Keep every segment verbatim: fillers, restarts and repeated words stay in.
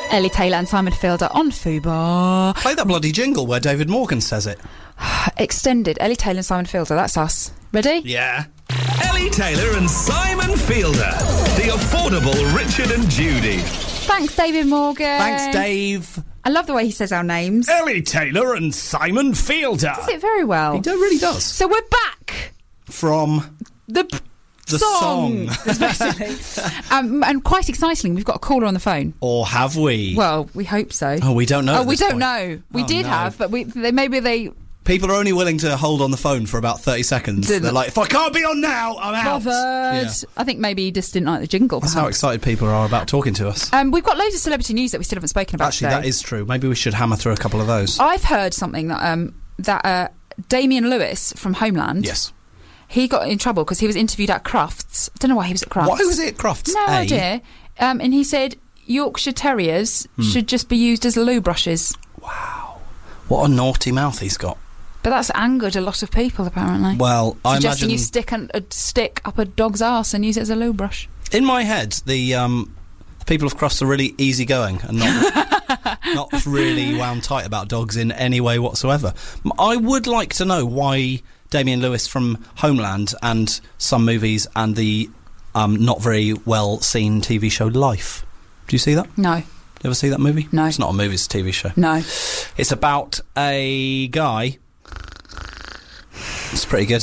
Ellie Taylor and Simon Fielder on Fubar. Play that bloody jingle where David Morgan says it. Extended. Ellie Taylor and Simon Fielder. That's us. Ready? Yeah. Ellie Taylor and Simon Fielder. The affordable Richard and Judy. Thanks, David Morgan. Thanks, Dave. I love the way he says our names. Ellie Taylor and Simon Fielder. Does it very well. He do- really does. So we're back From the p- the song. song. Basically. um, and quite excitingly, we've got a caller on the phone. Or have we? Well, we hope so. Oh, we don't know. Oh, at we this don't point. know. We Oh, did no. have, but we they, maybe they... People are only willing to hold on the phone for about thirty seconds. Didn't- They're like, if I can't be on now, I'm out. Bothered. Yeah. I think maybe he just didn't like the jingle. That's how perhaps. excited people are about talking to us. Um, we've got loads of celebrity news that we still haven't spoken about Actually, today. that is true. Maybe we should hammer through a couple of those. I've heard something that um, that uh, Damian Lewis from Homeland. Yes. He got in trouble because he was interviewed at Crufts. I don't know why he was at Crufts. Why was it at Crufts? No A? idea. Um, and he said Yorkshire Terriers Hmm. should just be used as loo brushes. Wow. What a naughty mouth he's got. But that's angered a lot of people, apparently. Well, I Suggesting imagine... you stick an, a stick up a dog's arse and use it as a loo brush. In my head, the um, the people of Crufts are really easygoing and not not really wound tight about dogs in any way whatsoever. M- I would like to know why Damian Lewis from Homeland and some movies and the um, not very well seen T V show Life. Do you see that? No. You ever see that movie? No. It's not a movie, it's a T V show. No. It's about a guy. It's pretty good.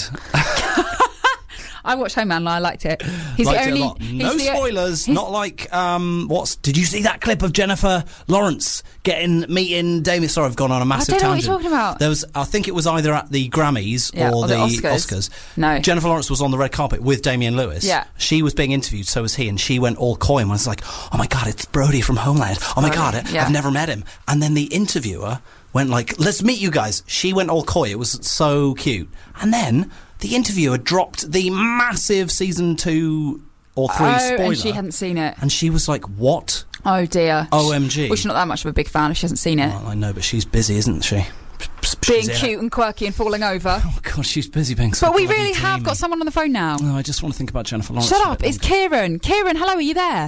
I watched Homeland and I liked it. He's Liked the it only. a lot. he's No the- spoilers. he's- Not like um. What's? Did you see that clip of Jennifer Lawrence getting meeting Damien? Sorry, I've gone on a massive don't know what tangent. you're talking about. There was. I think it was either at the Grammys Yeah, or, or the the Oscars. No. Jennifer Lawrence was on the red carpet with Damian Lewis. Yeah. She was being interviewed. So was he, and she went all coy and was like, "Oh my god, it's Brody from Homeland. Oh my god, Brody, yeah. I've never met him." And then the interviewer went like, "Let's meet you guys." She went all coy. It was so cute. And then the interviewer dropped the massive season two or three Oh, spoiler. and she hadn't seen it. And she was like, what? Oh dear. O M G. Well, she's not that much of a big fan if she hasn't seen it. Well, I know, but she's busy, isn't she? She's Being in it. cute and quirky and falling over. Oh, God, she's busy being so But we bloody really have dreamy. got someone on the phone now. No, I just want to think about Jennifer Lawrence. Shut for a up. bit It's longer. Kieran. Kieran, hello, are you there?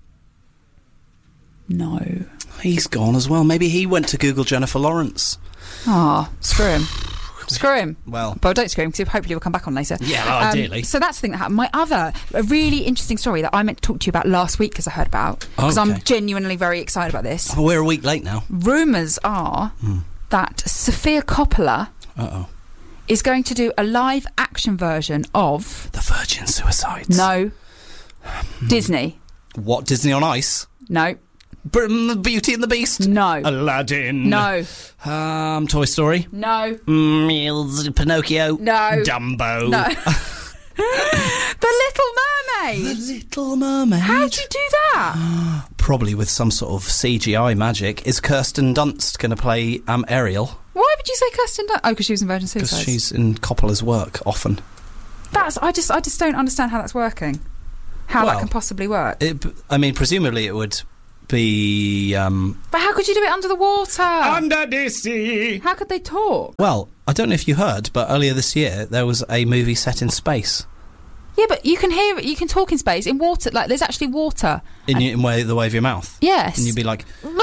No. He's gone as well. Maybe he went to Google Jennifer Lawrence. Ah, screw him. Screw him. Well, But don't screw him because hopefully we'll come back on later. Yeah, well, Um, ideally. So that's the thing that happened. My other, a really interesting story that I meant to talk to you about last week because I heard about. Because I'm Okay. genuinely very excited about this. oh, we're a week late now. Rumours are Hmm. that Sofia Coppola Uh-oh. is going to do a live action version of... The Virgin Suicides. No. Disney. What, Disney on Ice? No. Br- Beauty and the Beast? No. Aladdin? No. Um, Toy Story? No. Mm, Pinocchio? No. Dumbo? No. The Little Mermaid. The Little Mermaid? How'd you do that? Probably with some sort of C G I magic. Is Kirsten Dunst going to play um, Ariel? Why would you say Kirsten Dunst? Oh, because she was in Virgin Because Suicides. she's in Coppola's work often. That's I just I just don't understand how that's working. How Well, that can possibly work. It, I mean, presumably it would be... Um, But how could you do it under the water? Under the sea! How could they talk? Well, I don't know if you heard, but earlier this year there was a movie set in space. Yeah, but you can hear you can talk in space in water. Like there's actually water. In, your, in way, the way of your mouth. Yes. And you'd be like...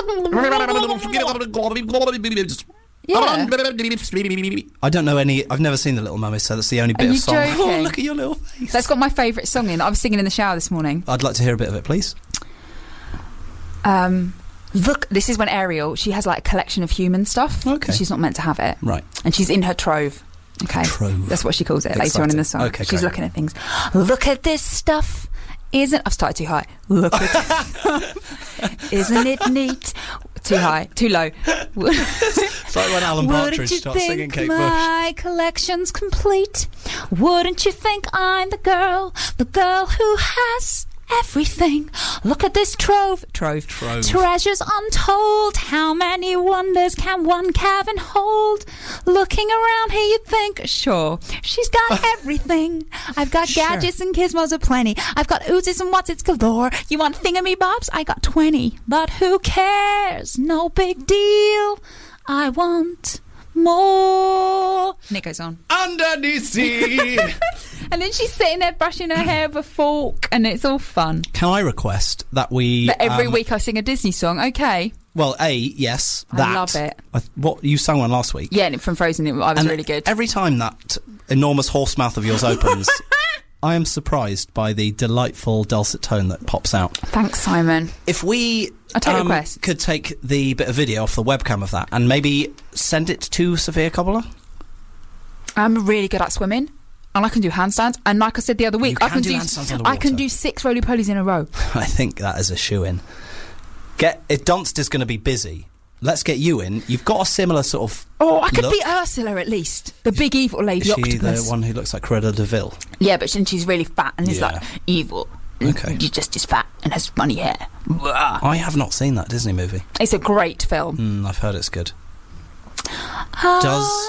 Yeah. I don't know any... I've never seen The Little Mermaid, so that's the only bit Are of you song. joking? Oh, look at your little face. That's got my favourite song in. I was singing in the shower this morning. I'd like to hear a bit of it, please. Um, look, this is when Ariel, she has like a collection of human stuff. Okay. She's not meant to have it. Right. And she's in her trove. Okay. Trove. That's what she calls it later on in the song. Okay, she's great. looking at things. Look at this stuff. Isn't... I've started too high. Look at this stuff. Isn't it neat? Too high. Too low. It's like when Alan Wouldn't Partridge you starts think singing Kate Bush. my collection's complete? Wouldn't you think I'm the girl, the girl who has everything? Look at this trove, trove, Trove. treasures untold. How many wonders can one cavern hold? Looking around here, you'd think, sure, she's got everything. I've got Sure. gadgets and gizmos aplenty. I've got oozes and what's it's galore. You want thingamybobs? I got twenty. But who cares? No big deal. I want more. And it goes on. Under the sea. And then she's sitting there brushing her hair with a fork, and it's all fun. Can I request that we... That every um, week I sing a Disney song, okay? Well, A, yes, I that. love it. I, what, you sang one last week? Yeah, and from Frozen, it, I was And really good. Every time that enormous horse mouth of yours opens, I am surprised by the delightful dulcet tone that pops out. Thanks, Simon. If we I'll take um, requests. could take the bit of video off the webcam of that and maybe send it to Sophia Coppola? I'm really good at swimming, and I can do handstands. And like I said the other week, You I can can do do handstands I can underwater. do six roly-polies in a row. I think that is a shoe-in. Get If Dunst is going to be busy, let's get you in. You've got a similar sort of Oh, I could look. be Ursula at least, the big evil lady Is she octopus. the one who looks like Cruella de Vil? Yeah, but then she's really fat and is Yeah. like evil. Okay. She's just as fat and has funny hair. Blah. I have not seen that Disney movie. It's a great film. Mm, I've heard it's good. Does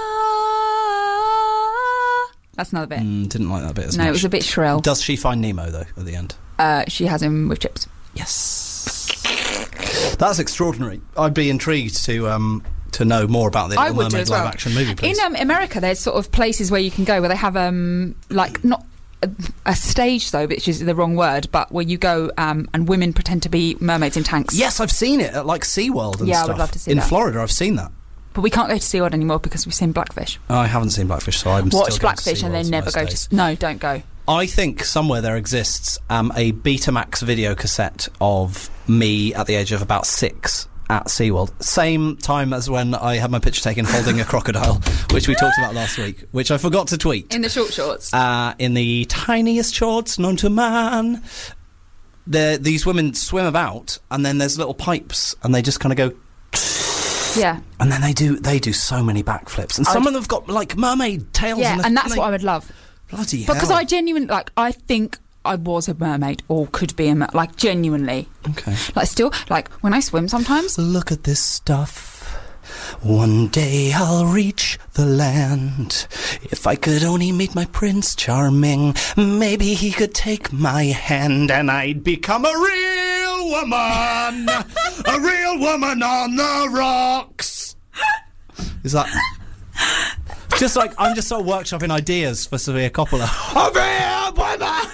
That's another bit. mm, didn't like that bit as no, much. it was a bit shrill. Does she find Nemo though at the end? Uh, she has him with chips. Yes. That's extraordinary. I'd be intrigued to um to know more about the I Little would do Mermaid as well. live action movie, please. In um, America, there's sort of places where you can go where they have um like not a, a stage though, which is the wrong word, but where you go um and women pretend to be mermaids in tanks. Yes, I've seen it at like SeaWorld and Yeah, I stuff. would love to see in that. Florida, I've seen that. But we can't go to SeaWorld anymore because we've seen Blackfish. Oh, I haven't seen Blackfish, so I'm Watch still going Blackfish to and then SeaWorld never most go days. to. No, don't go. I think somewhere there exists um, a Betamax video cassette of me at the age of about six at SeaWorld. Same time as when I had my picture taken holding a crocodile, which we talked about last week, which I forgot to tweet. In the short shorts. Uh, in the tiniest shorts known to man. There, these women swim about, and then there's little pipes, and they just kind of go... Yeah. And then they do they do so many backflips. And I some would- of them have got, like, mermaid tails. Yeah, and, the- and that's they- what I would love. Bloody hell. Because I genuinely, like, I think I was a mermaid or could be a mer- like, genuinely. Okay. Like, still, like, when I swim sometimes, Look at this stuff. One day I'll reach the land. If I could only meet my Prince Charming, maybe he could take my hand and I'd become a real woman. A real woman on the rocks. Is that... Just like, I'm just sort of workshopping ideas for Sophia Coppola. A real woman!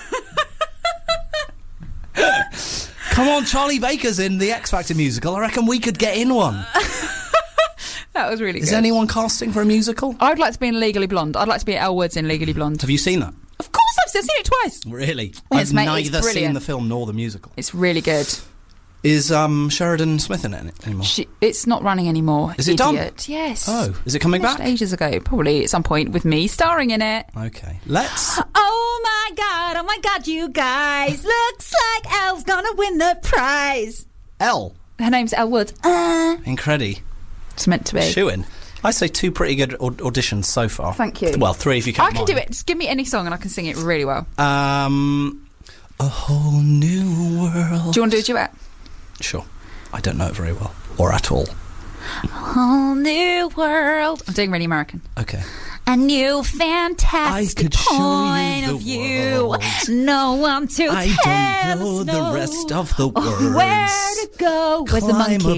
Come on, Charlie Baker's in the X Factor musical. I reckon we could get in one. that was really Is good. anyone casting for a musical? I would like to be in Legally Blonde. I'd like to be Elle Woods in Legally Blonde. Have you seen that? Of course I've seen, I've seen it twice. Really? Yes, I've mate, it's neither seen brilliant. the film nor the musical. It's really good. Is um, Sheridan Smith in it anymore? She, it's not running anymore. Is it done? Idiot. Yes. Oh, is it coming Finished back? ages ago, probably at some point with me starring in it. Okay, let's... Oh my god, oh my god, you guys. Looks like Elle's gonna win the prize. Elle. Her name's Elle Woods. Uh, Incredi. it's meant to be. Shoo-in. I say two pretty good aud- auditions so far. Thank you. Well, three if you count I can do mine. it. Just give me any song and I can sing it really well. Um, a whole new world. Do you want to do a duet? Sure. I don't know it very well. Or at all. Whole new world. I'm doing really American. Okay. A new fantastic I could show you point the of view. world. No one to I tell don't know us the no rest of the words. Where to go? Where's the Climb monkey?